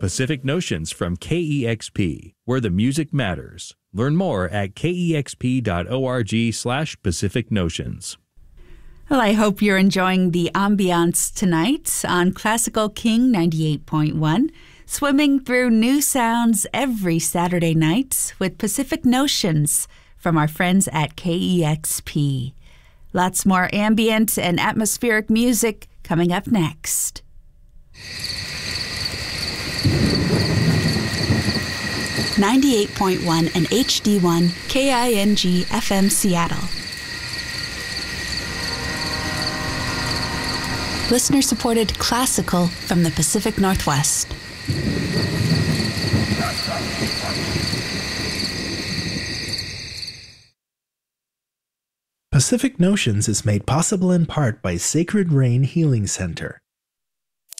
Pacific Notions from KEXP, where the music matters. Learn more at kexp.org/Pacific Notions. Well, I hope you're enjoying the ambiance tonight on Classical King 98.1, swimming through new sounds every Saturday night with Pacific Notions from our friends at KEXP. Lots more ambient and atmospheric music coming up next. 98.1 and HD1 KING FM Seattle. Listener-supported classical from the Pacific Northwest. Pacific Notions is made possible in part by Sacred Rain Healing Center.